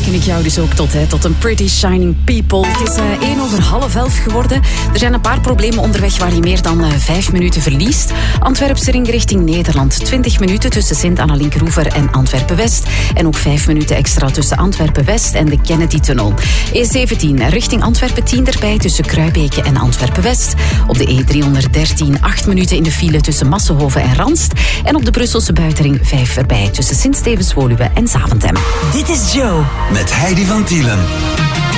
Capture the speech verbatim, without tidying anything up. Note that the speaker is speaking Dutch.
reken ik jou dus ook tot, hè, tot een Pretty Shining People. Het is uh, één over half elf geworden. Er zijn een paar problemen onderweg waar je meer dan uh, vijf minuten verliest. Antwerpse ring richting Nederland. twintig minuten tussen Sint-Anneliek-Roever en Antwerpen-West. En ook vijf minuten extra tussen Antwerpen-West en de Kennedy-tunnel. E zeventien richting Antwerpen, tien erbij tussen Kruibeke en Antwerpen-West. Op de E driehonderddertien, acht minuten in de file tussen Massenhoven en Ranst. En op de Brusselse buitenring vijf erbij tussen Sint-Stevens-Woluwe en Zaventem. Dit is Joe. Met Heidi van Tielen.